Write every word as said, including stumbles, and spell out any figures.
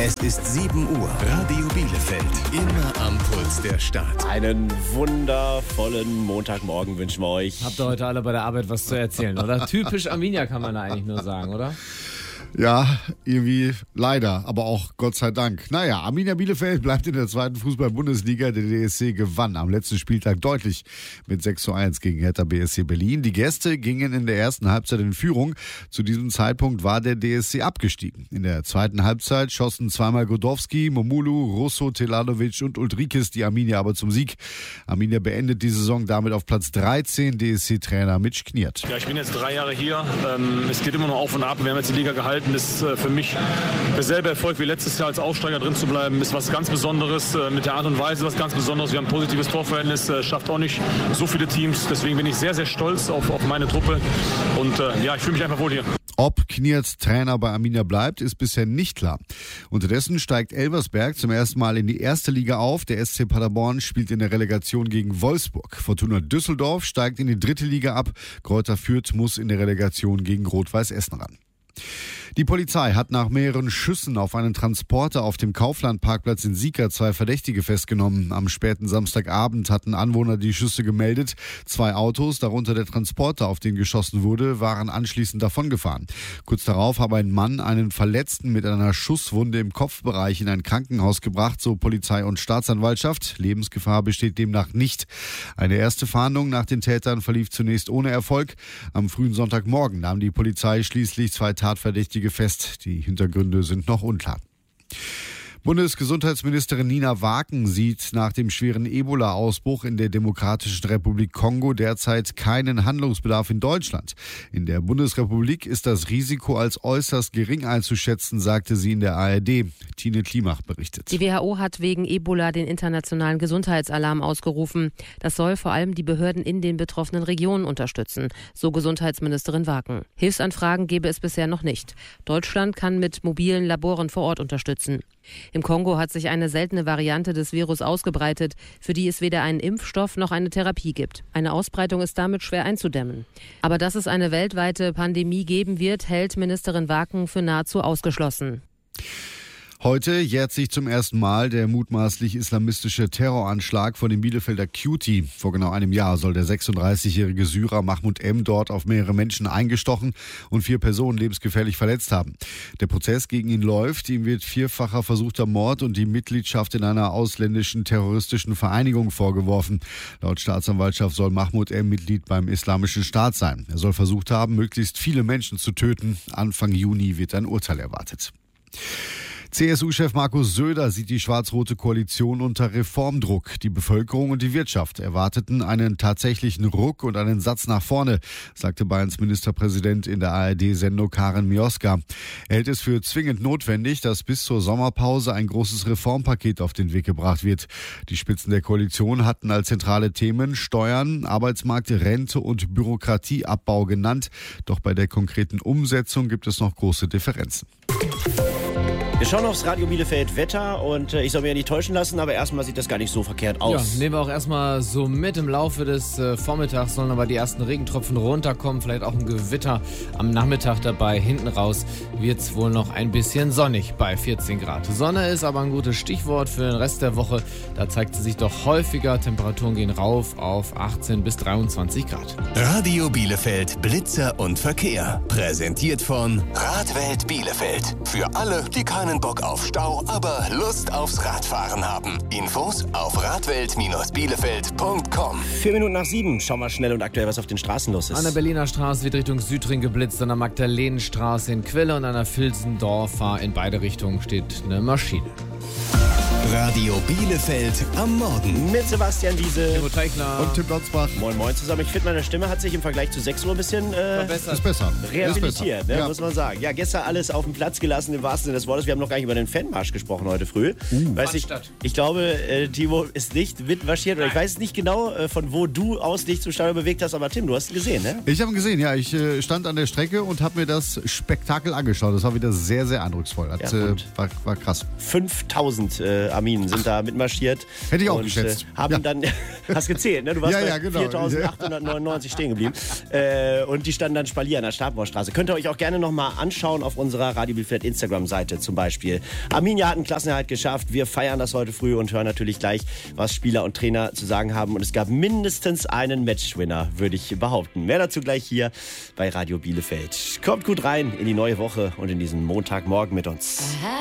Es ist sieben Uhr. Radio Bielefeld. Immer am Puls der Stadt. Einen wundervollen Montagmorgen wünschen wir euch. Habt ihr heute alle bei der Arbeit was zu erzählen, oder? Typisch Arminia kann man da eigentlich nur sagen, oder? Ja, irgendwie leider, aber auch Gott sei Dank. Naja, Arminia Bielefeld bleibt in der zweiten Fußball-Bundesliga. Der D S C gewann am letzten Spieltag deutlich mit sechs zu eins gegen Hertha B S C Berlin. Die Gäste gingen in der ersten Halbzeit in Führung. Zu diesem Zeitpunkt war der D S C abgestiegen. In der zweiten Halbzeit schossen zweimal Godowski, Momulu, Russo, Telanovic und Ulrikes die Arminia aber zum Sieg. Arminia beendet die Saison damit auf Platz dreizehn. D S C-Trainer Mitch Kniert. Ja, ich bin jetzt drei Jahre hier. Ähm, es geht immer noch auf und ab. Wir haben jetzt die Liga gehalten. Das ist äh, für mich derselbe Erfolg wie letztes Jahr als Aufsteiger drin zu bleiben. Ist was ganz Besonderes. Äh, mit der Art und Weise was ganz Besonderes. Wir haben ein positives Torverhältnis. Äh, schafft auch nicht so viele Teams. Deswegen bin ich sehr, sehr stolz auf, auf meine Truppe. Und äh, ja, ich fühle mich einfach wohl hier. Ob Kniert Trainer bei Arminia bleibt, ist bisher nicht klar. Unterdessen steigt Elversberg zum ersten Mal in die erste Liga auf. Der S C Paderborn spielt in der Relegation gegen Wolfsburg. Fortuna Düsseldorf steigt in die dritte Liga ab. Greuther Fürth muss in der Relegation gegen Rot-Weiß Essen ran. Die Polizei hat nach mehreren Schüssen auf einen Transporter auf dem Kauflandparkplatz in Sieker zwei Verdächtige festgenommen. Am späten Samstagabend hatten Anwohner die Schüsse gemeldet. Zwei Autos, darunter der Transporter, auf den geschossen wurde, waren anschließend davongefahren. Kurz darauf habe ein Mann einen Verletzten mit einer Schusswunde im Kopfbereich in ein Krankenhaus gebracht, so Polizei und Staatsanwaltschaft. Lebensgefahr besteht demnach nicht. Eine erste Fahndung nach den Tätern verlief zunächst ohne Erfolg. Am frühen Sonntagmorgen nahm die Polizei schließlich zwei Tatverdächtige fest. Die Hintergründe sind noch unklar. Bundesgesundheitsministerin Nina Waken sieht nach dem schweren Ebola-Ausbruch in der Demokratischen Republik Kongo derzeit keinen Handlungsbedarf in Deutschland. In der Bundesrepublik ist das Risiko als äußerst gering einzuschätzen, sagte sie in der A R D. Tine Klimach berichtet. Die W H O hat wegen Ebola den internationalen Gesundheitsalarm ausgerufen. Das soll vor allem die Behörden in den betroffenen Regionen unterstützen, so Gesundheitsministerin Waken. Hilfsanfragen gebe es bisher noch nicht. Deutschland kann mit mobilen Laboren vor Ort unterstützen. Im Kongo hat sich eine seltene Variante des Virus ausgebreitet, für die es weder einen Impfstoff noch eine Therapie gibt. Eine Ausbreitung ist damit schwer einzudämmen. Aber dass es eine weltweite Pandemie geben wird, hält Ministerin Waken für nahezu ausgeschlossen. Heute jährt sich zum ersten Mal der mutmaßlich islamistische Terroranschlag von dem Bielefelder Cutie. Vor genau einem Jahr soll der sechsunddreißigjährige Syrer Mahmoud M. dort auf mehrere Menschen eingestochen und vier Personen lebensgefährlich verletzt haben. Der Prozess gegen ihn läuft. Ihm wird vierfacher versuchter Mord und die Mitgliedschaft in einer ausländischen terroristischen Vereinigung vorgeworfen. Laut Staatsanwaltschaft soll Mahmoud M. Mitglied beim Islamischen Staat sein. Er soll versucht haben, möglichst viele Menschen zu töten. Anfang Juni wird ein Urteil erwartet. C S U-Chef Markus Söder sieht die schwarz-rote Koalition unter Reformdruck. Die Bevölkerung und die Wirtschaft erwarteten einen tatsächlichen Ruck und einen Satz nach vorne, sagte Bayerns Ministerpräsident in der A R D-Sendung Karen Mioska. Er hält es für zwingend notwendig, dass bis zur Sommerpause ein großes Reformpaket auf den Weg gebracht wird. Die Spitzen der Koalition hatten als zentrale Themen Steuern, Arbeitsmarkt, Rente und Bürokratieabbau genannt. Doch bei der konkreten Umsetzung gibt es noch große Differenzen. Wir schauen aufs Radio Bielefeld Wetter und äh, ich soll mich ja nicht täuschen lassen, aber erstmal sieht das gar nicht so verkehrt aus. Ja, nehmen wir auch erstmal so mit. Im Laufe des äh, Vormittags sollen aber die ersten Regentropfen runterkommen, vielleicht auch ein Gewitter am Nachmittag dabei. Hinten raus wird es wohl noch ein bisschen sonnig bei vierzehn Grad. Sonne ist aber ein gutes Stichwort für den Rest der Woche. Da zeigt sie sich doch häufiger. Temperaturen gehen rauf auf achtzehn bis dreiundzwanzig Grad. Radio Bielefeld Blitzer und Verkehr. Präsentiert von Radwelt Bielefeld. Für alle, die keinen Bock auf Stau, aber Lust aufs Radfahren haben. Infos auf radwelt Bielefeld punkt com. Vier Minuten nach sieben. Schauen wir schnell und aktuell, was auf den Straßen los ist. An der Berliner Straße wird Richtung Südring geblitzt, an der Magdalenenstraße in Quelle und an der Vilsendorfer in beide Richtungen steht eine Maschine. Radio Bielefeld am Morgen. Mit Sebastian Wiese Timo Teichler Und Tim Dotzbach. Moin Moin zusammen. Ich finde, meine Stimme hat sich im Vergleich zu sechs Uhr ein bisschen äh, verbessert. Ist besser. rehabilitiert, Ist besser. ne, Ja. muss man sagen. Ja, gestern alles auf den Platz gelassen, im wahrsten Sinne des Wortes. Wir haben noch gar nicht über den Fanmarsch gesprochen heute früh. Uh. Weiß ich, ich glaube, äh, Timo ist nicht mitmarschiert. Oder ich weiß nicht genau, äh, von wo du aus dich zum Stadion bewegt hast, aber Tim, du hast ihn gesehen, ne? Ich habe ihn gesehen, ja. Ich äh, stand an der Strecke und habe mir das Spektakel angeschaut. Das war wieder sehr, sehr eindrucksvoll. Hat, Ja, äh, und? war, war krass. fünftausend äh, am Armin sind da mitmarschiert. Hätte ich auch und, geschätzt. Äh, haben ja. dann, hast gezählt, ne? Du warst ja, bei ja, genau. viertausendachthundertneunundneunzig stehen geblieben. Äh, und die standen dann Spalier an der Stabmauerstraße. Könnt ihr euch auch gerne nochmal anschauen auf unserer Radio Bielefeld Instagram-Seite zum Beispiel. Arminia hat einen Klassenerhalt geschafft. Wir feiern das heute früh und hören natürlich gleich, was Spieler und Trainer zu sagen haben. Und es gab mindestens einen Matchwinner, würde ich behaupten. Mehr dazu gleich hier bei Radio Bielefeld. Kommt gut rein in die neue Woche und in diesen Montagmorgen mit uns.